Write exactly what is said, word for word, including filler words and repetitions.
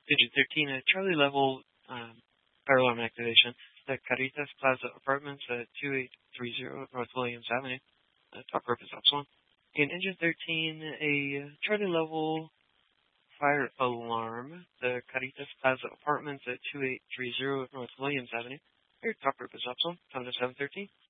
Digit thirteen, uh, Charlie level um, fire alarm activation. The Caritas Plaza Apartments at two eight three zero North Williams Avenue. Uh, top group is Epsilon. In engine thirteen, a uh, Charlie level fire alarm. The Caritas Plaza Apartments at two eight three zero North Williams Avenue. Your top group is Epsilon. Time to seven thirteen.